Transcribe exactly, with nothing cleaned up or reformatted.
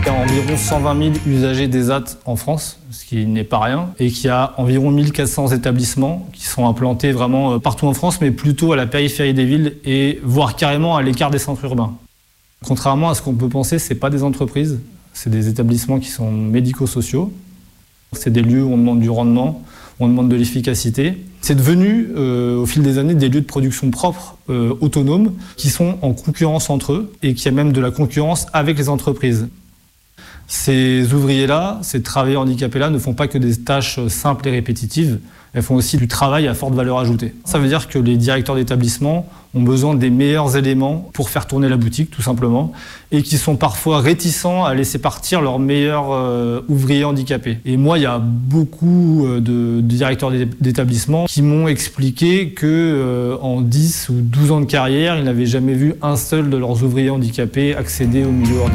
Il y a environ cent vingt mille usagers des A T en France, ce qui n'est pas rien, et qu'il y a environ mille quatre cents établissements qui sont implantés vraiment partout en France, mais plutôt à la périphérie des villes et voire carrément à l'écart des centres urbains. Contrairement à ce qu'on peut penser, ce n'est pas des entreprises, c'est des établissements qui sont médico-sociaux. C'est des lieux où on demande du rendement, où on demande de l'efficacité. C'est devenu, euh, au fil des années, des lieux de production propres, euh, autonomes, qui sont en concurrence entre eux et qui a même de la concurrence avec les entreprises. Ces ouvriers-là, ces travailleurs handicapés-là ne font pas que des tâches simples et répétitives, elles font aussi du travail à forte valeur ajoutée. Ça veut dire que les directeurs d'établissement ont besoin des meilleurs éléments pour faire tourner la boutique, tout simplement, et qui sont parfois réticents à laisser partir leurs meilleurs euh, ouvriers handicapés. Et moi, il y a beaucoup de, de directeurs d'établissement qui m'ont expliqué que euh, en dix ou douze ans de carrière, ils n'avaient jamais vu un seul de leurs ouvriers handicapés accéder au milieu ordinaire.